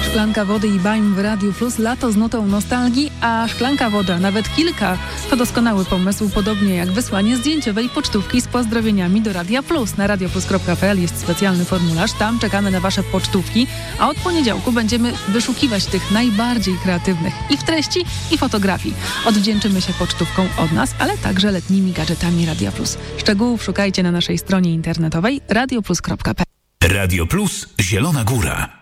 Szklanka wody i Baim w Radiu Plus, lato z nutą nostalgii, a szklanka wody, a nawet kilka, to doskonały pomysł, podobnie jak wysłanie zdjęciowej pocztówki z pozdrowieniami do Radia Plus. Na radioplus.pl jest specjalny formularz, tam czekamy na wasze pocztówki, a od poniedziałku będziemy wyszukiwać tych najbardziej kreatywnych i w treści, i fotografii. Odwdzięczymy się pocztówką od nas, ale także letnimi gadżetami Radia Plus. Szczegółów szukajcie na naszej stronie internetowej radioplus.pl. Radio Plus Zielona Góra.